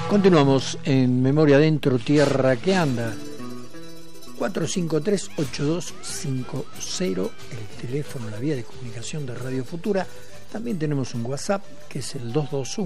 Continuamos en Memoria Adentro, Tierra que Anda. 453-8250, el teléfono, la vía de comunicación de Radio Futura. También tenemos un WhatsApp que es el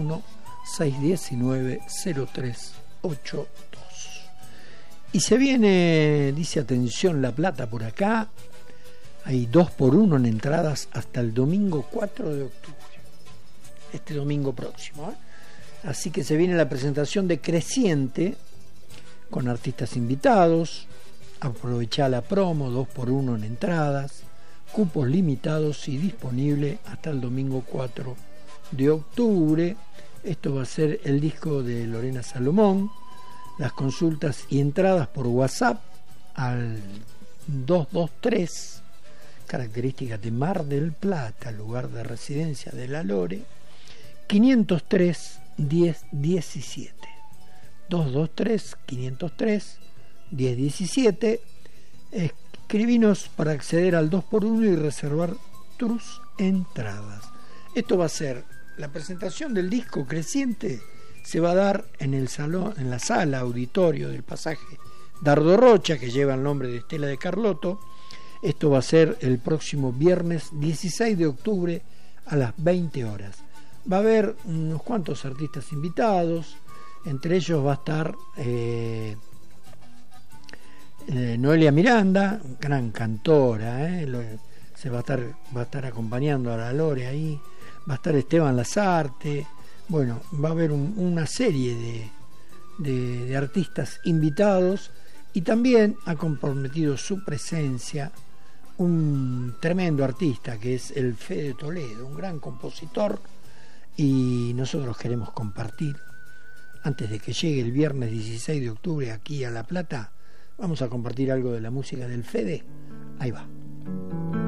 221-619-0382. Y se viene, dice, atención, La Plata por acá. Hay 2x1 en entradas hasta el domingo 4 de octubre. Este domingo próximo, ¿eh? Así que se viene la presentación de Creciente con artistas invitados. Aprovechá la promo, 2x1 en entradas, cupos limitados y disponible hasta el domingo 4 de octubre. Esto va a ser el disco de Lorena Salomón. Las consultas y entradas por WhatsApp al 223, características de Mar del Plata, lugar de residencia de la Lore, 503 1017. 223 503 1017. Escribinos para acceder al 2x1 y reservar tus entradas. Esto va a ser la presentación del disco Creciente. Se va a dar en el salón, en la sala auditorio del pasaje Dardo Rocha, que lleva el nombre de Estela de Carlotto. Esto va a ser el próximo viernes 16 de octubre a las 20 horas. Va a haber unos cuantos artistas invitados. Entre ellos va a estar Noelia Miranda, gran cantora, se va a estar acompañando a la Lore ahí. Va a estar Esteban Lazarte. Bueno, va a haber una serie de artistas invitados, y también ha comprometido su presencia un tremendo artista que es el Fede Toledo, un gran compositor, y nosotros queremos compartir, antes de que llegue el viernes 16 de octubre aquí a La Plata, vamos a compartir algo de la música del Fede. Ahí va.